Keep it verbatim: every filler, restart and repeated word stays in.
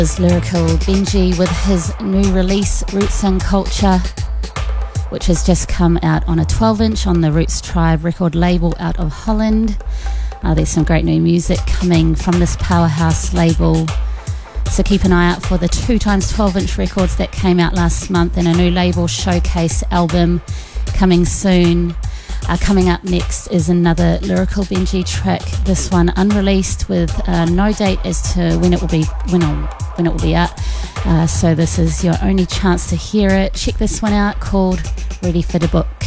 is Lyrical Benji with his new release Roots and Culture, which has just come out on a twelve inch on the Roots Tribe record label out of Holland. Uh, there's some great new music coming from this powerhouse label, so keep an eye out for the two times twelve inch records that came out last month and a new label showcase album coming soon. Uh, coming up next is another Lyrical Benji track, this one unreleased with uh, no date as to when it will be when, it'll, when it will be out, uh, so this is your only chance to hear it. Check this one out, called Ready for the Book.